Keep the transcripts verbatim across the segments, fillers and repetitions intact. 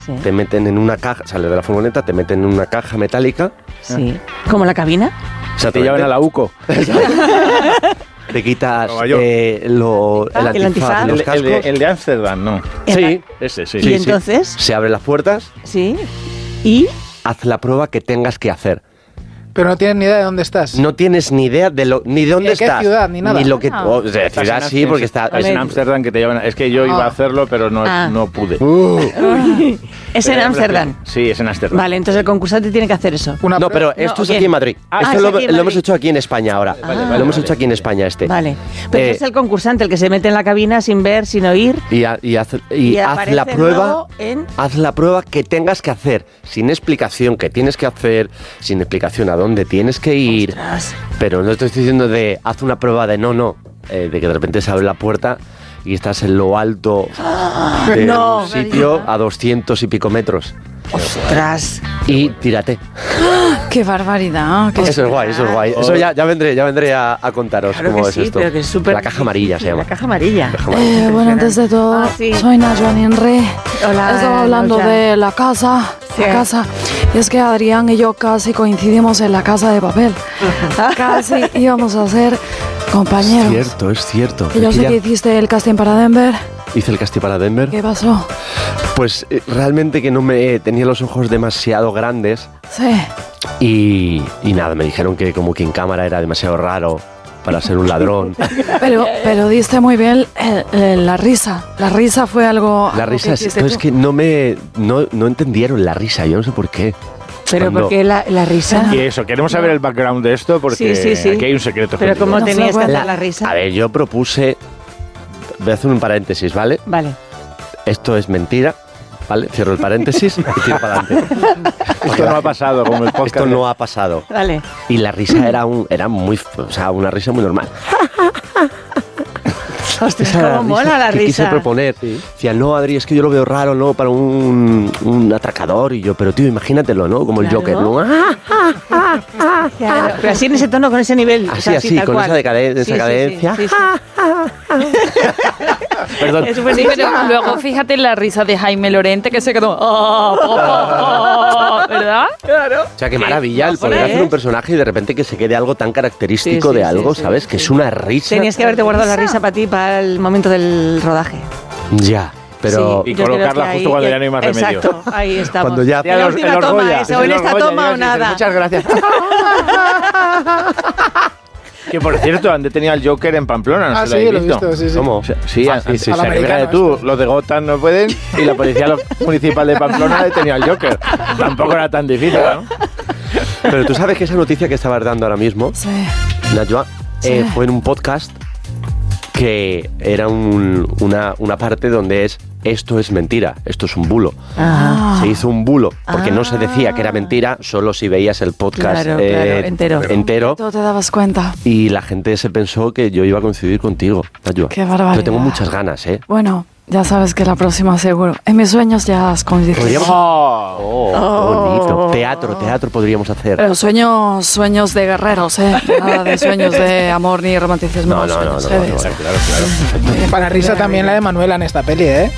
sí. te meten en una caja, sales de la furgoneta, te meten en una caja metálica. Sí. ¿Como la cabina? O sea, te llevan a la UCO. Te quitas eh, lo, el antifaz, el antifaz. los El, cascos. el de, el de Ámsterdam, ¿no? Sí, ese, sí. ¿Y sí, entonces? Sí. Se abren las puertas. Sí. ¿Y? Haz la prueba que tengas que hacer. Pero no tienes ni idea de dónde estás. No tienes ni idea de lo, ni de dónde Ni de qué estás. ciudad, ni nada. Ni lo que, Ah. oh, de ciudad sí, porque está... Es en Ámsterdam que te llevan... Es que yo iba a hacerlo, pero no, Ah. no pude. Es en Pero- Ámsterdam. Sí, es en Ámsterdam. Vale, entonces el concursante tiene que hacer eso. Una No, prueba- pero esto No, es ¿quién? aquí en Madrid. Ah, esto es lo, aquí en lo hemos Madrid. hecho aquí en España ahora. Vale, lo vale, hemos vale. hecho aquí en España este. Vale. Pero Eh, es el concursante el que se mete en la cabina sin ver, sin oír. Y, ha- y haz, y Y haz aparece la prueba... luego en- Haz la prueba que tengas que hacer, sin explicación que tienes que hacer, sin explicación a dónde tienes que ir. Ostras. Pero no te estoy diciendo de haz una prueba de no, no, eh, de que de repente se abre la puerta y estás en lo alto de no. un sitio a doscientos y pico metros. Ostras. Y tírate. ¡Qué barbaridad! qué Eso es guay, eso es guay. Eso ya, ya vendré, ya vendré a, a contaros Claro cómo que es sí, esto. pero que es súper La caja amarilla se difícil, llama. La caja amarilla. Caja amarilla. Eh, bueno, antes de todo, Ah, sí. soy Najwa Ninre. Hola, Estaba hablando Najwa. de la casa, Sí. la casa. Y es que Adrián y yo casi coincidimos en la casa de papel. Casi íbamos a ser compañeros. Es cierto, es cierto. Y yo Es sé que que ya hiciste el casting para Denver. hice el casting para Denver. ¿Qué pasó? Pues eh, realmente que no me tenía los ojos demasiado grandes. Sí. Y, y nada, me dijeron que como que en cámara era demasiado raro para ser un ladrón. Pero, pero diste muy bien eh, eh, la risa. La risa fue algo. La algo risa que es, hiciste no, es tú. que no me no, no entendieron la risa, yo no sé por qué. Pero Cuando- ¿por qué la, la risa? Y eso, queremos saber el background de esto porque Sí, sí, sí. aquí hay un secreto. Pero escondido. ¿cómo No tenías se que lo hacer la risa? A ver, yo propuse, voy a hacer un paréntesis, ¿vale? Vale. Esto es mentira, ¿vale? Cierro el paréntesis y tiro para adelante. Esto no ha pasado como el podcast. Esto no ha pasado. Dale. Y la risa era un era muy, o sea, una risa muy normal. Ostras, Esa era cómo mola la que quise risa. proponer. Decía, no, Adri, es que yo lo veo raro, ¿no? Para un, un atracador. Y yo, pero tío, imagínatelo, ¿no? Como el Claro. Joker, ¿no? ¡Ah! Claro, pero así en ese tono, con ese nivel. o Así, sea, así, tal con cual. esa decaden- esa Sí, sí, sí, cadencia. sí, sí. Perdón. Es Sí, buenísimo. pero luego fíjate en la risa de Jaime Lorente que se quedó. "Oh, oh, oh", ¿verdad? Claro. O sea, qué maravilla el poder Hombre, hacer ¿eh? un personaje y de repente que se quede algo tan característico Sí, sí, de sí, algo, sí, ¿sabes? sí, que sí. es una risa. Tenías que haberte guardado la risa para ti, para el momento del rodaje. Ya, pero... Y yo creo colocarla que justo ahí- cuando ya no hay más remedio. Exacto, ahí estamos. Cuando ya- En la los- última en los toma, Goya, eso, en los esta Goya, toma o llegas y dices, nada. muchas gracias. Que por cierto, han detenido al Joker en Pamplona, no Ah, sé sí, lo lo he habéis visto, sí, sí. ¿Cómo? O sea, sí, Ah, an- sí, sí, al o sea, que americano fíjate tú, este. los de Gotham no pueden y la policía lo- municipal de Pamplona ha detenido al Joker. Tampoco era tan difícil, ¿no? Pero tú sabes que esa noticia que estabas dando ahora mismo, Sí. Najwa, eh, fue en un podcast que era un- una, una parte donde es esto es mentira, esto es un bulo. Ah, Se hizo un bulo porque no se Ah. decía que era mentira, solo si veías el podcast Claro, eh, claro, entero. entero. Tú te dabas cuenta. Y la gente se pensó que yo iba a coincidir contigo, Najwa. Qué barbaridad. Yo tengo muchas ganas, ¿eh? Bueno, ya sabes que la próxima seguro. En mis sueños ya has coincidido. Podríamos... Oh. Oh, qué bonito. Teatro, teatro podríamos hacer. Pero sueños, sueños de guerreros, ¿eh? Nada de sueños de amor ni romanticismo. No, no, no, sueños, no, ¿eh? no, de- no. Claro, claro. Para risa también la de Manuela en esta peli, ¿eh?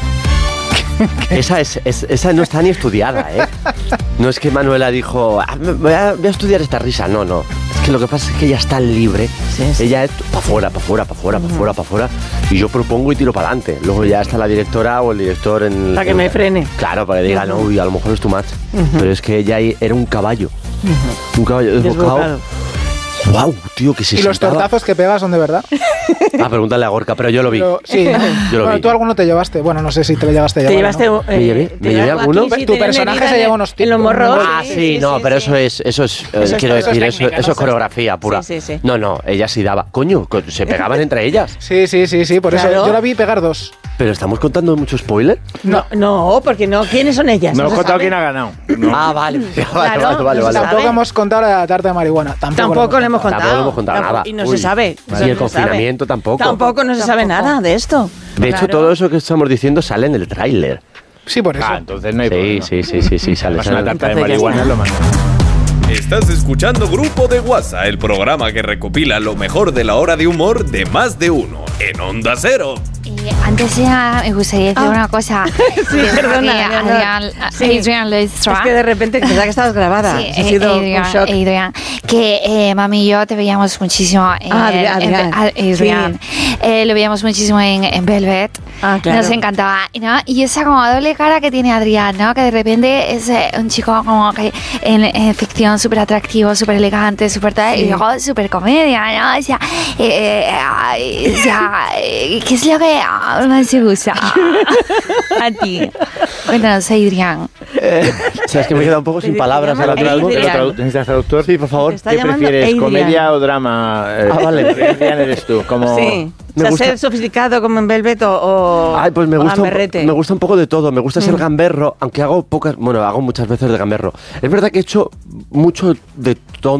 Esa, es, es- esa no está ni estudiada, ¿eh? No es que Manuela dijo, "Ah, me- voy, a, voy a estudiar esta risa. No, no. Es que lo que pasa es que ella está libre. Sí, sí. Ella es para afuera, para afuera, para afuera, para afuera, para afuera. Y yo propongo y tiro para adelante. Luego ya está la directora o el director en... Para que en- me frene. Claro, para que diga, no, uy, a lo mejor es too much. Pero es que ella ahí era un caballo. Un caballo desbocado. Desbocado. Wow, tío, que se Y los sentaba- tortazos que pegas son de verdad. Ah, pregúntale a Gorka, pero yo lo vi. Pero, sí, Yo lo bueno, vi. tú alguno te llevaste. Bueno, no sé si te lo llevaste a Te llevar. llevaste. ¿no? eh, ¿Me llevé? te ¿Me llevé llevó alguno? aquí, sí, Tu te personaje herida se en lleva el- unos En los tipos, morros. ¿no? Ah, sí, no, pero eso es, eso es, eh, Eso es- quiero eso es decir, eso, técnica, eso ¿no? es coreografía pura. Sí, sí, sí. No, no, ella sí daba. Coño, co- se pegaban entre ellas. Sí, sí, sí, sí, por Claro. eso yo la vi pegar dos. Pero estamos contando mucho spoiler. No, no, porque no. ¿Quiénes son ellas? No No hemos se contado sabe. quién ha ganado. No. Ah, vale. vale, Claro, vale, vale, no vale, se vale. sabe. Tampoco hemos contado la tarta de marihuana. Tampoco, Tampoco le hemos contado. contado. Tampoco hemos contado Tampoco- nada. Y no Uy. se sabe. Y eso el no se sabe. confinamiento tampoco. Tampoco no se sabe Tampoco. nada de esto. De hecho, Claro. todo eso que estamos diciendo sale en el tráiler. Sí, por eso. Ah, entonces no hay Sí, problema. sí, sí, sí, sí, sale. Más sale. una tarta de Entonces ya marihuana está. es lo más. Estás escuchando Grupo de WhatsApp, el programa que recopila lo mejor de la hora de humor de Más de Uno en Onda Cero. Y Antes ya me gustaría decir Ah. una cosa. Sí, perdona, Adrián, no, no. Adrián, Sí. Adrián Leistra. Es que de repente pensaba que estabas grabada. Sí, Ha sido Adrián, un shock. Adrián, que eh, mami y yo te veíamos muchísimo en, Ah, Adrián, en- Adrián. a- Adrián. Eh, lo veíamos muchísimo en, en Velvet. Ah, claro. Nos encantaba, ¿no? Y esa como doble cara que tiene Adrián, ¿no? Que de repente es eh, un chico como que en, en ficción súper atractivo, súper elegante, súper tal, y luego súper comedia, ¿no? O sea, eh, eh, ay, o sea, eh, ¿qué es lo que ah, más te gusta a ti? Cuéntanos, Adrián. O sea, es que me he quedado un poco sin Te- palabras te ahora llaman mismo. Adrián. ¿Tradu- ¿Necesitas traductor? Sí, por favor. Te está ¿Qué llamando prefieres, Adrián. comedia o drama? Eh, Ah, vale. Adrián eres tú, como... Sí. O Me sea, gusta- ser sofisticado como en Velvet o, o Ay, pues me o gusta, un, gamberrete. me gusta un poco de todo. Me gusta ser gamberro, aunque hago pocas, bueno, hago muchas veces de gamberro. Es verdad que he hecho mucho de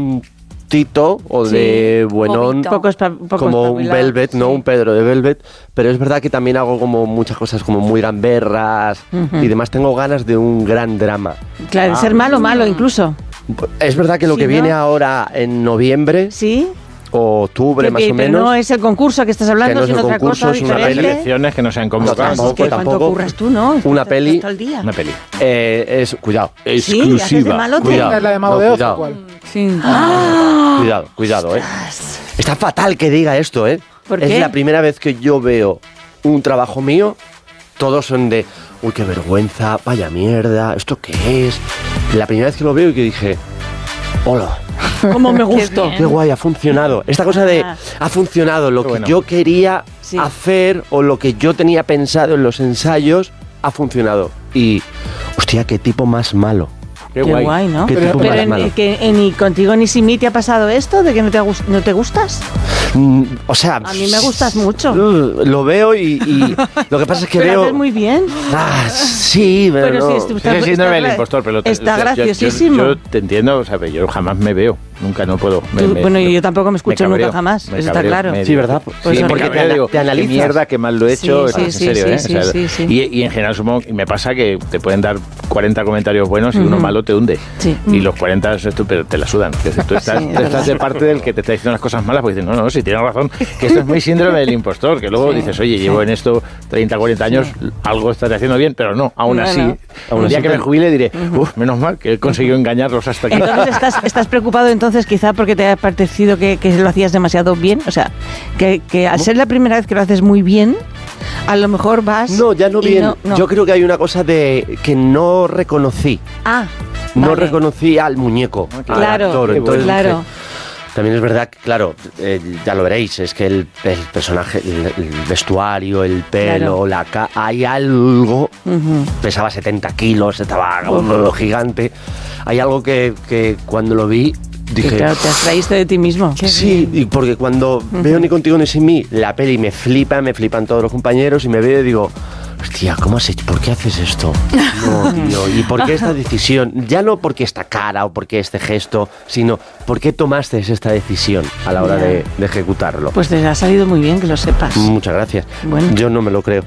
tontito o Sí. de buenón, Bobito. Pocos pa- pocos como un pabilados, Velvet, no sí. un Pedro de Velvet, pero es verdad que también hago como muchas cosas como muy gamberras y demás. Tengo ganas de un gran drama. Claro, Ah, ser malo, malo incluso. Es verdad que lo Sí, que ¿no? viene ahora en noviembre Sí. o octubre Que- más que- o pero menos. no es el concurso que estás hablando, Que no es sino el otra concurso, cosa es una Hay diferente. elecciones que no se han No, convocado. Así tampoco, que cuánto tampoco. curras tú, ¿no? Una Estás peli- todo el día. Una peli. Eh, es, cuidado, Sí, haces de malote. cuidado, ¿Es la de Mago no, de Oz cuidado. o cuál? Sí. Cuidado, cuidado, ¿eh? Está fatal que diga esto, ¿eh? ¿Por es qué? la primera vez que yo veo un trabajo mío, todos son de, uy, qué vergüenza, vaya mierda, ¿esto qué es? La primera vez que lo veo y que dije, hola, Como me gustó. qué guay, ha funcionado. Esta cosa de, Ah. ha funcionado, lo Qué que bueno. yo quería Sí. hacer o lo que yo tenía pensado en los ensayos, ha funcionado. Y, hostia, qué tipo más malo. Qué, Qué guay. guay, ¿no? Qué Pero, tipo pero más en- malo. que en- ni contigo ni sin mí te ha pasado esto de que no te, gus- no te gustas. Mm, o sea, A mí me gustas mucho. uh, Lo veo y, y lo que pasa es que Pero veo. haces muy bien. Ah, sí, pero, Pero no. sí, estu- Sigue Está- siendo está el gra- impostor, pero... está yo- yo- yo- graciosísimo. Yo, te entiendo, o sea, pero yo jamás me veo. Nunca, no puedo. Me- Tú- me- bueno, me- yo tampoco me escucho cabreo, nunca jamás, me eso está cabreo, claro. me- Sí, ¿verdad? Pues sí, me porque cabreo, te, digo, te analizas. qué mierda, qué mal lo he hecho. Sí, en sí, serio, sí, ¿eh? sí, O sea, sí, sí. Y, y en general supongo, y me pasa que te pueden dar cuarenta comentarios buenos y uno Ujú. malo te hunde. Sí. Y los cuarenta es tú, pero te la sudan. Es decir, tú estás, Sí, es tú estás verdad. de parte del que te está diciendo las cosas malas, porque dices, no, no, si tienes razón, que esto es muy síndrome del impostor, que luego Sí, dices, oye, llevo en esto treinta, cuarenta años, algo estaré haciendo bien, pero no, aún No, así, no. un Aún día así que te- me jubile diré, uff, menos mal que he conseguido engañarlos hasta aquí. Entonces estás, estás preocupado entonces quizá porque te ha parecido que, que lo hacías demasiado bien. O sea, que, que al ser la primera vez que lo haces muy bien, a lo mejor vas... No, ya no y bien. no- no. Yo creo que hay una cosa de que no reconocí. Ah, No vale. reconocí al muñeco, al Claro, actor. Entonces claro. dije, también es verdad que, claro, eh, ya lo veréis, es que el, el personaje, el, el vestuario, el pelo, Claro. la ca hay algo, Ujú. pesaba setenta kilos, estaba uh, gigante. Hay algo que, que cuando lo vi Que dije... claro, te abstraíste de ti mismo. Sí, y porque cuando veo Ni contigo ni sin mí, la peli me flipa, me flipan todos los compañeros y me veo y digo, hostia, ¿cómo has hecho? ¿Por qué haces esto? No, tío, ¿y por qué esta decisión? Ya no porque esta cara o porque este gesto, sino ¿por qué tomaste esta decisión a la hora Ya. de, de ejecutarlo? Pues te ha salido muy bien que lo sepas. Muchas gracias. Bueno. Yo no me lo creo.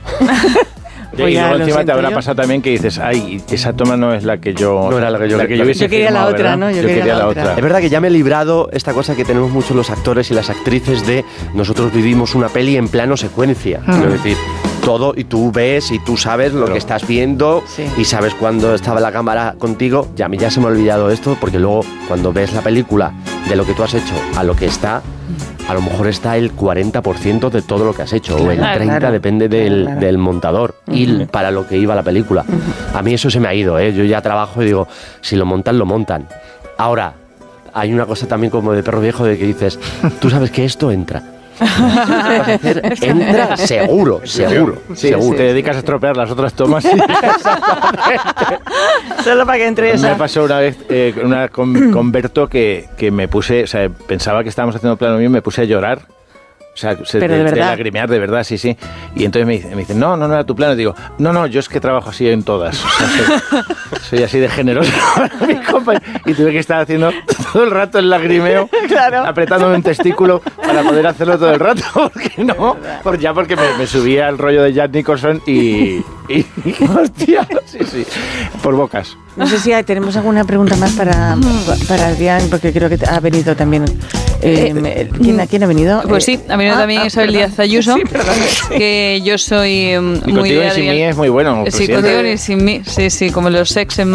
Pues y ya luego lo encima te siento habrá yo. pasado también que dices, ay, esa toma no es la que yo... No era la que yo- la que hubiese Yo quería la firmado, otra, ¿verdad? ¿no? Yo Yo quería quería la la otra. otra. Es verdad que ya me he librado esta cosa que tenemos muchos los actores y las actrices de nosotros vivimos una peli en plano secuencia. Es decir, todo y tú ves y tú sabes lo que estás viendo Sí. y sabes cuando estaba la cámara contigo. Ya a mí ya se me ha olvidado esto porque luego cuando ves la película de lo que tú has hecho a lo que está, a lo mejor está el cuarenta por ciento de todo lo que has hecho o el Claro, treinta por ciento, claro. depende del, Claro, claro. del montador y el- para lo que iba la película. A mí eso se me ha ido, ¿eh? Yo ya trabajo y digo, si lo montan, lo montan. Ahora, hay una cosa también como de perro viejo de que dices, tú sabes que esto entra. Vas a hacer, entra seguro, seguro, Sí, seguro. te dedicas a estropear las otras tomas. Solo para que entre Me esa. pasó una vez eh, una con, con Berto que, que me puse, o sea, pensaba que estábamos haciendo plano mío y me puse a llorar. O sea, se- Pero de verdad. lagrimear, de verdad, sí, sí. Y entonces me dice, me dice, no, no, no era tu plano. Y digo, no, no, yo es que trabajo así en todas. O sea, soy, soy así de generoso para mis compañeros. Y tuve que estar haciendo todo el rato el lagrimeo, Claro. apretándome un testículo para poder hacerlo todo el rato. Porque no, por, ya porque me, me subía al rollo de Jack Nicholson y, y, hostia, sí, sí, por bocas. No sé si hay- tenemos alguna pregunta más para, para Adrián, porque creo que te- ha venido también Eh, eh, ¿quién, ¿Quién ha venido? Pues sí, ha venido Ah, también ah, Isabel perdón. Díaz Ayuso, Sí, perdón, sí. que yo soy mm, Y muy contigo de y sin Adrián. mí es muy bueno. Sí, presidente. contigo y sin mí, sí, sí, como los sex en